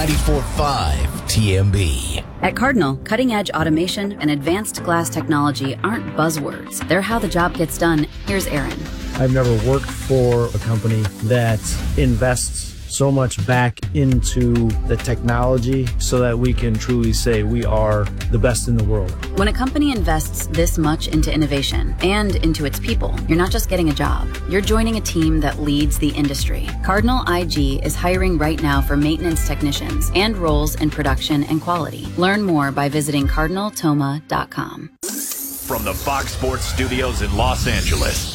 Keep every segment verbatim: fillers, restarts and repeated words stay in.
ninety-four point five T M B. At Cardinal, cutting-edge automation and advanced glass technology aren't buzzwords. They're how the job gets done. Here's Aaron. I've never worked for a company that invests so much back into the technology so that we can truly say we are the best in the world. When a company invests this much into innovation and into its people, you're not just getting a job. You're joining a team that leads the industry. Cardinal I G is hiring right now for maintenance technicians and roles in production and quality. Learn more by visiting cardinal toma dot com. From the Fox Sports Studios in Los Angeles,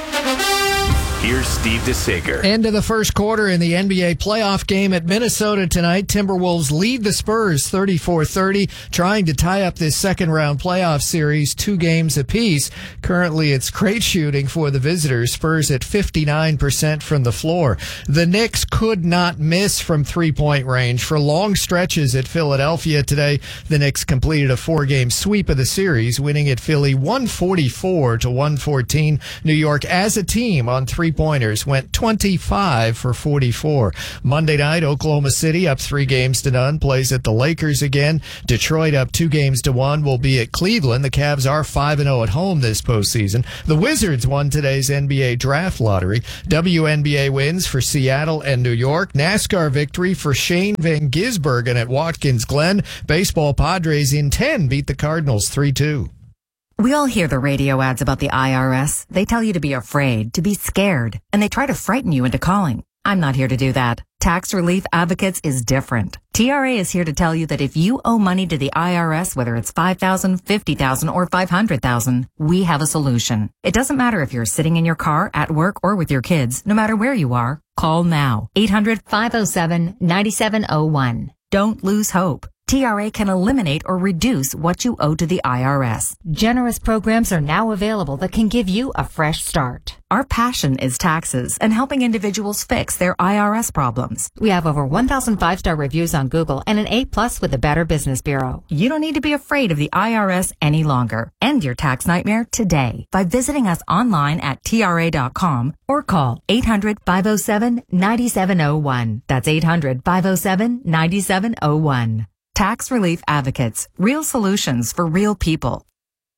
here's Steve DeSager. End of the first quarter in the N B A playoff game at Minnesota tonight. Timberwolves lead the Spurs thirty-four thirty, trying to tie up this second-round playoff series, two games apiece. Currently, it's great shooting for the visitors. Spurs at fifty-nine percent from the floor. The Knicks could not miss from three-point range for long stretches at Philadelphia today. The Knicks completed a four-game sweep of the series, winning at Philly one forty-four to one fourteen. New York, as a team, on three pointers went twenty-five for forty-four. Monday night, Oklahoma City up three games to none, plays at the Lakers again. Detroit up two games to one will be at Cleveland. The Cavs are five and oh at home this postseason. The Wizards won today's N B A draft lottery. W N B A wins for Seattle and New York. NASCAR victory for Shane Van Gisbergen at Watkins Glen. Baseball, Padres in ten beat the Cardinals three two. We all hear the radio ads about the I R S. They tell you to be afraid, to be scared, and they try to frighten you into calling. I'm not here to do that. Tax Relief Advocates is different. T R A is here to tell you that if you owe money to the I R S, whether it's five thousand dollars, fifty thousand dollars, or five hundred thousand dollars, we have a solution. It doesn't matter if you're sitting in your car, at work, or with your kids. No matter where you are, call now. eight hundred, five oh seven, nine seven oh one. Don't lose hope. T R A can eliminate or reduce what you owe to the I R S. Generous programs are now available that can give you a fresh start. Our passion is taxes and helping individuals fix their I R S problems. We have over one thousand five-star reviews on Google and an A plus with the Better Business Bureau. You don't need to be afraid of the I R S any longer. End your tax nightmare today by visiting us online at T R A dot com or call eight hundred, five oh seven, nine seven oh one. That's eight hundred, five oh seven, nine seven oh one. Tax Relief Advocates. Real solutions for real people.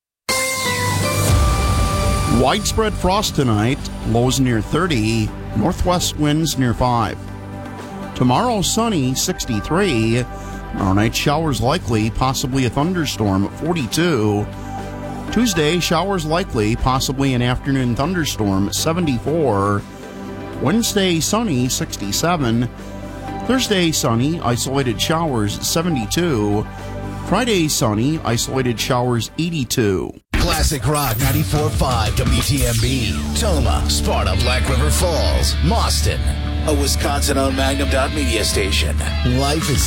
Widespread frost tonight. Lows near thirty. Northwest winds near five. Tomorrow sunny, sixty-three. Tomorrow night showers likely, possibly a thunderstorm at forty-two. Tuesday showers likely, possibly an afternoon thunderstorm, seventy-four. Wednesday sunny, sixty-seven. Thursday, sunny, isolated showers, seventy-two. Friday, sunny, isolated showers, eighty-two. Classic Rock ninety-four point five W T M B. Toma, Sparta, Black River Falls, Mauston. A Wisconsin-owned Magnum Dot Media station. Life is